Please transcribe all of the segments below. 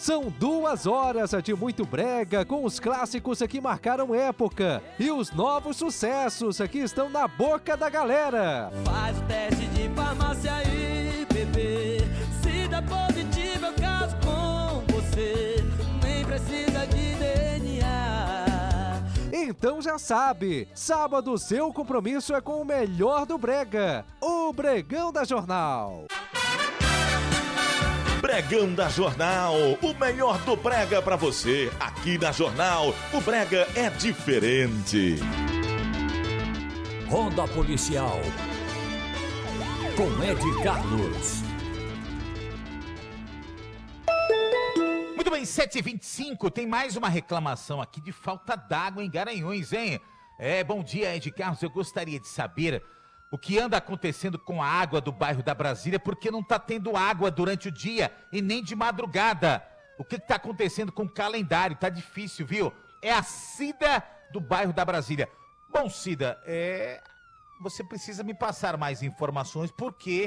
São 2 horas de muito brega com os clássicos que marcaram época e os novos sucessos que estão na boca da galera. Faz o teste de farmácia aí, bebê. Se dá positivo eu caso com você. Nem precisa de DNA. Então já sabe, sábado seu compromisso é com o melhor do brega, o Bregão da Jornal. Bregão da Jornal, o melhor do brega pra você. Aqui na Jornal, o brega é diferente. Ronda Policial com Ed Carlos. Muito bem, 7h25, tem mais uma reclamação aqui de falta d'água em Garanhuns, hein? Bom dia, Ed Carlos, eu gostaria de saber o que anda acontecendo com a água do bairro da Brasília, porque não tá tendo água durante o dia e nem de madrugada. O que tá acontecendo com o calendário? Tá difícil, viu? É a Cida do bairro da Brasília. Bom, Cida, você precisa me passar mais informações, porque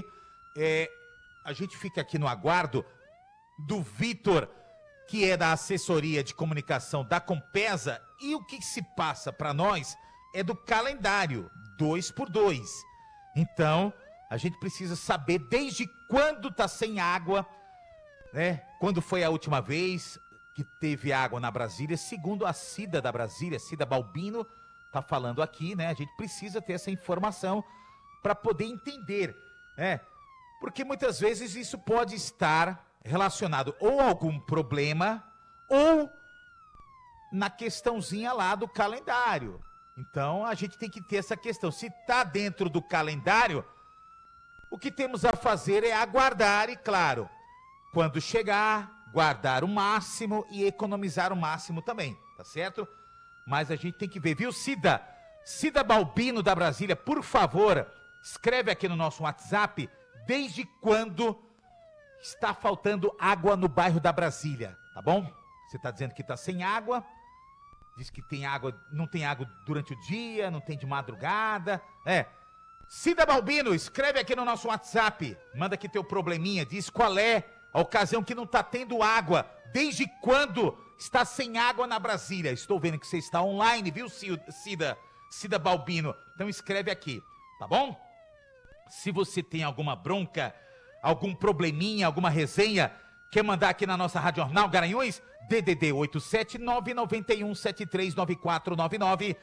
a gente fica aqui no aguardo do Vitor, que é da assessoria de comunicação da Compesa, e o que se passa para nós é do calendário 2x2. Então, a gente precisa saber desde quando tá sem água, né? Quando foi a última vez que teve água na Brasília, segundo a Cida da Brasília, Cida Balbino, tá falando aqui, né? A gente precisa ter essa informação para poder entender, né? Porque muitas vezes isso pode estar relacionado ou a algum problema ou na questãozinha lá do calendário. Então a gente tem que ter essa questão. Se está dentro do calendário, o que temos a fazer é aguardar e, claro, quando chegar, guardar o máximo e economizar o máximo também, tá certo? Mas a gente tem que ver, viu, Cida? Cida Balbino da Brasília, por favor, escreve aqui no nosso WhatsApp desde quando está faltando água no bairro da Brasília, tá bom? Você está dizendo que está sem água. Diz que tem água, não tem água durante o dia, não tem de madrugada. Cida Balbino, escreve aqui no nosso WhatsApp. Manda aqui teu probleminha, diz qual é a ocasião que não está tendo água. Desde quando está sem água na Brasília? Estou vendo que você está online, viu, Cida Balbino? Então escreve aqui, tá bom? Se você tem alguma bronca, algum probleminha, alguma resenha, quer mandar aqui na nossa Rádio Jornal Garanhuns? DDD 87991739499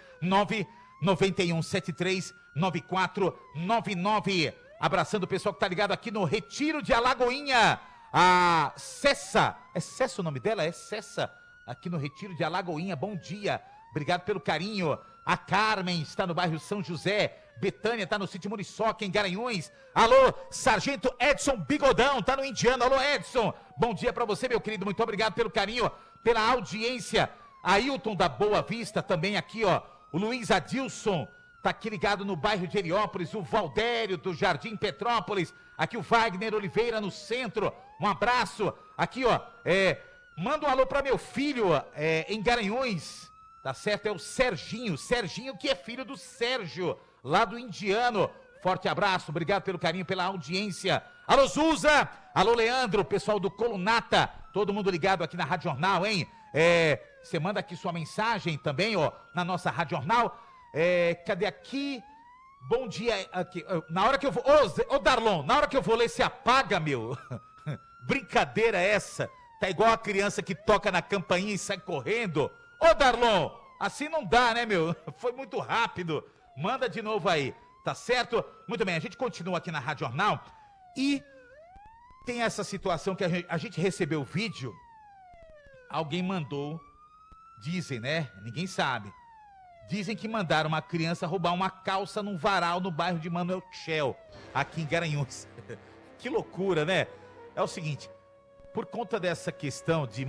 991739499. Abraçando o pessoal que tá ligado aqui no Retiro de Alagoinha. A Cessa, é Cessa o nome dela? É Cessa, aqui no Retiro de Alagoinha. Bom dia, obrigado pelo carinho. A Carmen está no bairro São José. Betânia está no sítio Muriçoca, em Garanhuns. Alô, Sargento Edson Bigodão, tá no Indiano. Alô, Edson, bom dia pra você, meu querido, muito obrigado pelo carinho, pela audiência. Ailton da Boa Vista também aqui, ó. O Luiz Adilson tá aqui ligado no bairro de Heliópolis. O Valdério do Jardim Petrópolis. Aqui o Wagner Oliveira no centro, um abraço. Aqui, ó, manda um alô pra meu filho, em Garanhuns, tá certo? É o Serginho que é filho do Sérgio, lá do Indiano. Forte abraço, obrigado pelo carinho, pela audiência. Alô, Zuza! Alô, Leandro, pessoal do Colunata, todo mundo ligado aqui na Rádio Jornal, hein? Você manda aqui sua mensagem também, ó, na nossa Rádio Jornal. Cadê aqui? Bom dia, aqui. Na hora que eu vou... Ô, Darlon, na hora que eu vou ler, você apaga, meu. Brincadeira essa. Tá igual a criança que toca na campainha e sai correndo. Ô, Darlon, assim não dá, né, meu? Foi muito rápido. Manda de novo aí, tá certo? Muito bem, a gente continua aqui na Rádio Jornal e tem essa situação que a gente recebeu o vídeo, alguém mandou, dizem, né? Ninguém sabe. Dizem que mandaram uma criança roubar uma calça num varal no bairro de Manuel Chel, aqui em Garanhuns. Que loucura, né? É o seguinte, por conta dessa questão de